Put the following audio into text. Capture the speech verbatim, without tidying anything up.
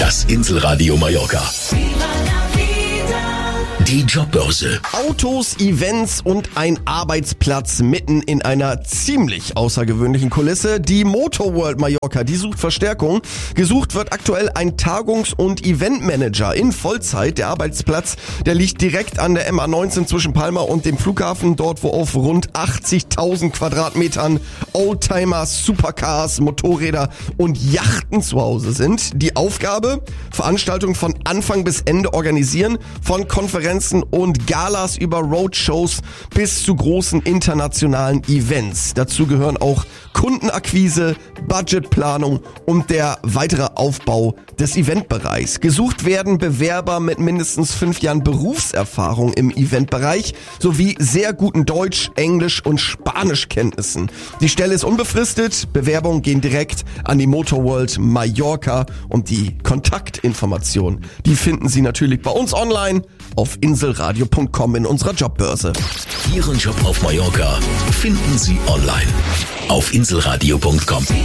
Das Inselradio Mallorca. Die Jobbörse. Autos, Events und ein Arbeitsplatz mitten in einer ziemlich außergewöhnlichen Kulisse. Die Motorworld Mallorca, die sucht Verstärkung. Gesucht wird aktuell ein Tagungs- und Eventmanager in Vollzeit. Der Arbeitsplatz, der liegt direkt an der M A neunzehn zwischen Palma und dem Flughafen. Dort, wo auf rund achtzigtausend Quadratmetern Oldtimers, Supercars, Motorräder und Yachten zu Hause sind. Die Aufgabe? Veranstaltungen von Anfang bis Ende organisieren, von Konferenzen und Galas über Roadshows bis zu großen internationalen Events. Dazu gehören auch Kundenakquise, Budgetplanung und der weitere Aufbau des Eventbereichs. Gesucht werden Bewerber mit mindestens fünf Jahren Berufserfahrung im Eventbereich sowie sehr guten Deutsch-, Englisch- und Spanischkenntnissen. Die Stelle ist unbefristet. Bewerbungen gehen direkt an die Motorworld Mallorca und die Kontaktinformationen, die finden Sie natürlich bei uns online auf inselradio punkt com in unserer Jobbörse. Ihren Job auf Mallorca finden Sie online auf inselradio punkt com.